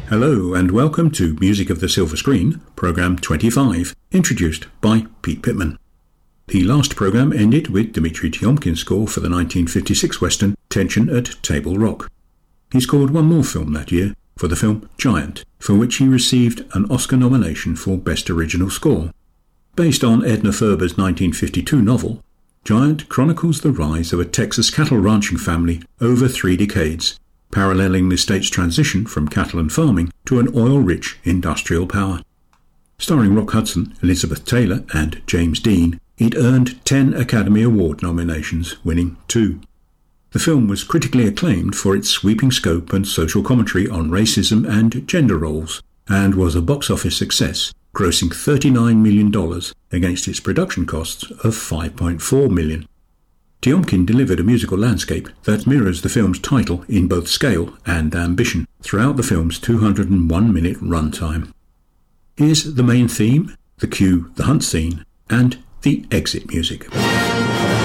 Hello and welcome to Music of the Silver Screen, Programme 25, introduced by Pete Pittman. The last programme ended with Dmitri Tiomkin's score for the 1956 western Tension at Table Rock. He scored one more film that year, for the film Giant, for which he received an Oscar nomination for Best Original Score. Based on Edna Ferber's 1952 novel, Giant chronicles the rise of a Texas cattle ranching family over 3 decades, paralleling the state's transition from cattle and farming to an oil-rich industrial power. Starring Rock Hudson, Elizabeth Taylor and James Dean, it earned 10 Academy Award nominations, winning 2. The film was critically acclaimed for its sweeping scope and social commentary on racism and gender roles, and was a box office success, grossing $39 million against its production costs of $5.4 million. Tiomkin delivered a musical landscape that mirrors the film's title in both scale and ambition throughout the film's 201-minute runtime. Here's the main theme, the cue, the hunt scene, and the exit music.